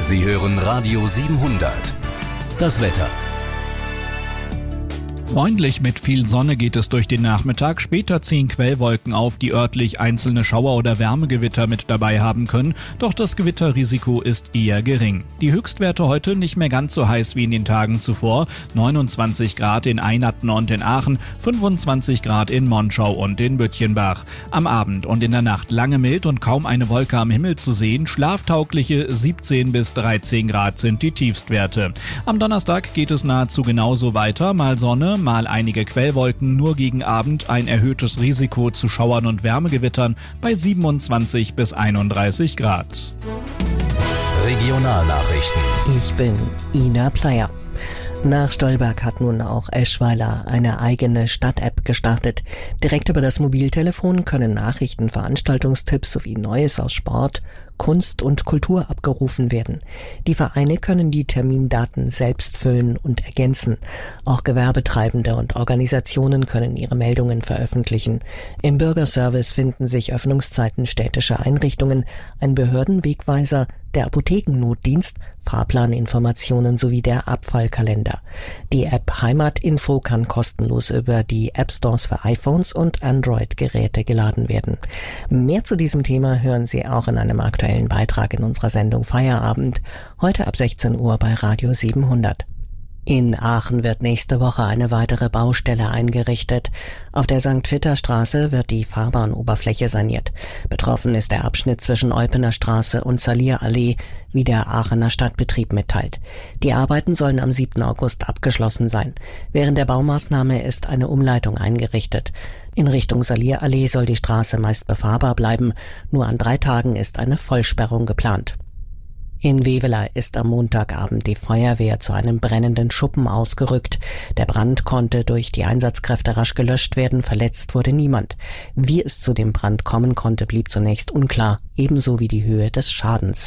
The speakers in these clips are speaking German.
Sie hören Radio 700. Das Wetter. Freundlich mit viel Sonne geht es durch den Nachmittag. Später ziehen Quellwolken auf, die örtlich einzelne Schauer- oder Wärmegewitter mit dabei haben können. Doch das Gewitterrisiko ist eher gering. Die Höchstwerte heute nicht mehr ganz so heiß wie in den Tagen zuvor. 29 Grad in Einatten und in Aachen, 25 Grad in Monschau und in Bütchenbach. Am Abend und in der Nacht lange mild und kaum eine Wolke am Himmel zu sehen. Schlaftaugliche 17 bis 13 Grad sind die Tiefstwerte. Am Donnerstag geht es nahezu genauso weiter. Mal Sonne, mal einige Quellwolken, nur gegen Abend ein erhöhtes Risiko zu Schauern und Wärmegewittern bei 27 bis 31 Grad. Regionalnachrichten. Ich bin Ina Pleyer. Nach Stolberg hat nun auch Eschweiler eine eigene Stadt-App gestartet. Direkt über das Mobiltelefon können Nachrichten, Veranstaltungstipps sowie Neues aus Sport, Kunst und Kultur abgerufen werden. Die Vereine können die Termindaten selbst füllen und ergänzen. Auch Gewerbetreibende und Organisationen können ihre Meldungen veröffentlichen. Im Bürgerservice finden sich Öffnungszeiten städtischer Einrichtungen, ein Behördenwegweiser, der Apothekennotdienst, Fahrplaninformationen sowie der Abfallkalender. Die App Heimatinfo kann kostenlos über die App-Stores für iPhones und Android-Geräte geladen werden. Mehr zu diesem Thema hören Sie auch in einem aktuellen Beitrag in unserer Sendung Feierabend, heute ab 16 Uhr bei Radio 700. In Aachen wird nächste Woche eine weitere Baustelle eingerichtet. Auf der St. Vitter-Straße wird die Fahrbahnoberfläche saniert. Betroffen ist der Abschnitt zwischen Eupener Straße und Salierallee, wie der Aachener Stadtbetrieb mitteilt. Die Arbeiten sollen am 7. August abgeschlossen sein. Während der Baumaßnahme ist eine Umleitung eingerichtet. In Richtung Salierallee soll die Straße meist befahrbar bleiben. Nur an 3 Tagen ist eine Vollsperrung geplant. In Weveler ist am Montagabend die Feuerwehr zu einem brennenden Schuppen ausgerückt. Der Brand konnte durch die Einsatzkräfte rasch gelöscht werden, verletzt wurde niemand. Wie es zu dem Brand kommen konnte, blieb zunächst unklar, ebenso wie die Höhe des Schadens.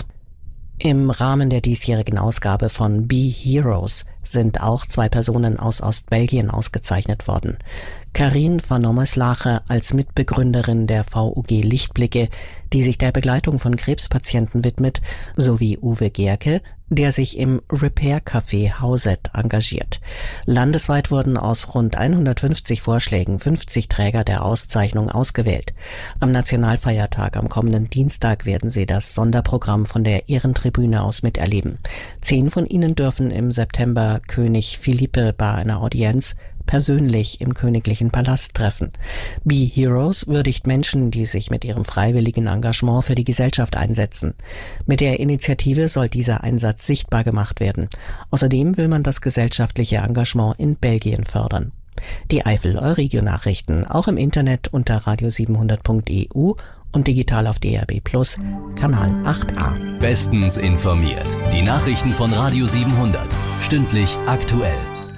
Im Rahmen der diesjährigen Ausgabe von Be Heroes sind auch 2 Personen aus Ostbelgien ausgezeichnet worden. Karin van Nommerslache als Mitbegründerin der VUG Lichtblicke, die sich der Begleitung von Krebspatienten widmet, sowie Uwe Gerke, der sich im Repair Café Hauset engagiert. Landesweit wurden aus rund 150 Vorschlägen 50 Träger der Auszeichnung ausgewählt. Am Nationalfeiertag am kommenden Dienstag werden sie das Sonderprogramm von der Ehrentribüne aus miterleben. 10 von ihnen dürfen im September König Philippe bei einer Audienz persönlich im Königlichen Palast treffen. Be Heroes würdigt Menschen, die sich mit ihrem freiwilligen Engagement für die Gesellschaft einsetzen. Mit der Initiative soll dieser Einsatz sichtbar gemacht werden. Außerdem will man das gesellschaftliche Engagement in Belgien fördern. Die Eifel Euregio-Nachrichten auch im Internet unter radio700.eu und digital auf DAB+, Kanal 8a. Bestens informiert. Die Nachrichten von Radio 700. Stündlich aktuell.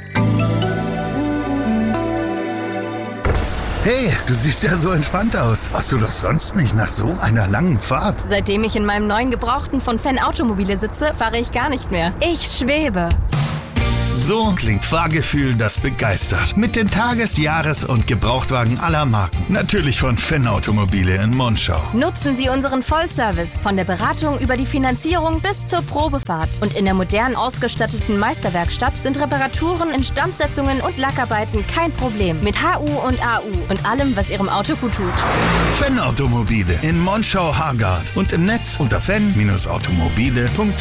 Hey, du siehst ja so entspannt aus. Warst du doch sonst nicht nach so einer langen Fahrt? Seitdem ich in meinem neuen Gebrauchten von Fenn Automobile sitze, fahre ich gar nicht mehr. Ich schwebe. So klingt Fahrgefühl, das begeistert. Mit den Tages-, Jahres- und Gebrauchtwagen aller Marken. Natürlich von Fenn Automobile in Monschau. Nutzen Sie unseren Vollservice von der Beratung über die Finanzierung bis zur Probefahrt. Und in der modern ausgestatteten Meisterwerkstatt sind Reparaturen, Instandsetzungen und Lackarbeiten kein Problem. Mit HU und AU und allem, was Ihrem Auto gut tut. Fenn Automobile in Monschau-Hargard und im Netz unter fenn-automobile.de.